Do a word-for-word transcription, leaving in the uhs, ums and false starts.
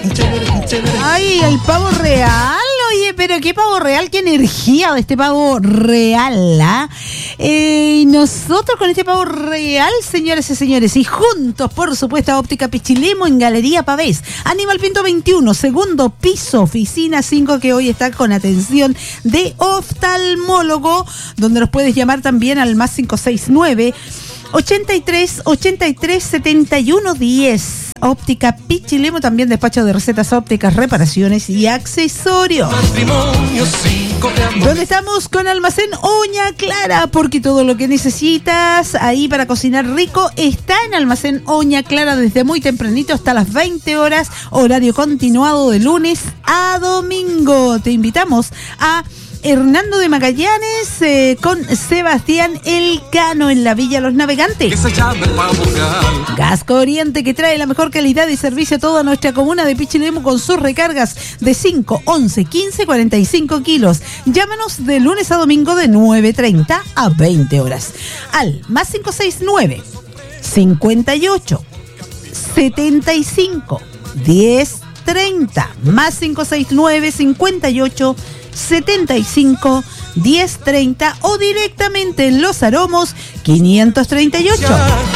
Ay, el pavo real. Oye, pero qué pavo real, qué energía de este pavo real, ¿ah? Eh, nosotros con este pavo real, señores y señores, y juntos, por supuesto, a Óptica Pichilemo en Galería Pavés, Aníbal Pinto veintiuno, segundo piso, oficina cinco, que hoy está con atención de oftalmólogo, donde nos puedes llamar también al más cinco seis nueve, ochenta y tres, ochenta y tres, setenta y uno, diez. Óptica Pichilemo, también despacho de recetas ópticas, reparaciones y accesorios. Donde estamos con Almacén Oña Clara, porque todo lo que necesitas ahí para cocinar rico está en Almacén Oña Clara desde muy tempranito hasta las veinte horas, horario continuado de lunes a domingo. Te invitamos a Hernando de Magallanes eh, con Sebastián Elcano en la Villa Los Navegantes. Gasco Oriente, que trae la mejor calidad y servicio a toda nuestra comuna de Pichilemo con sus recargas de cinco, once, quince, cuarenta y cinco kilos. Llámanos de lunes a domingo de nueve treinta a veinte horas al más cinco seis nueve, cincuenta y ocho, setenta y cinco, diez treinta, más cinco seis nueve, cincuenta y ocho, setenta y cinco, diez treinta o directamente en Los Aromos quinientos treinta y ocho.